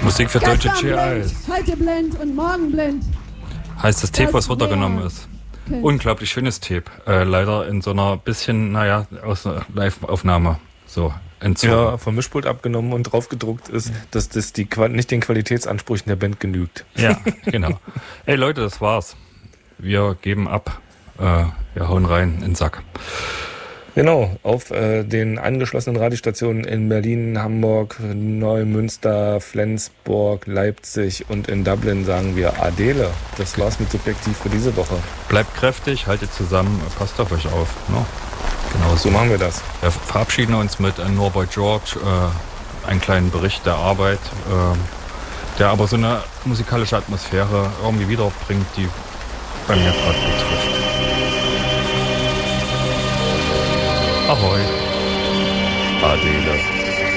Musik für deutsche Gestern GIs. blind, heute blind und morgen blind. Heißt das Tape, was Das runtergenommen wär- ist. Okay. Unglaublich schönes Tape. Leider in so einer bisschen, aus einer Live-Aufnahme so entzogen. Ja, vom Mischpult abgenommen und drauf gedruckt ist, dass das nicht den Qualitätsansprüchen der Band genügt. Ja, genau. Ey Leute, das war's. Wir geben ab. Wir hauen rein in den Sack. Genau, auf den angeschlossenen Radiostationen in Berlin, Hamburg, Neumünster, Flensburg, Leipzig und in Dublin sagen wir Adele. Das war's mit Subjektiv für diese Woche. Bleibt kräftig, haltet zusammen, passt auf euch auf. Ne? Genau So machen wir das. Wir verabschieden uns mit Norboy George, einen kleinen Bericht der Arbeit, der aber so eine musikalische Atmosphäre irgendwie wiederbringt, die bei mir gerade betrifft. Ahoi. Adele.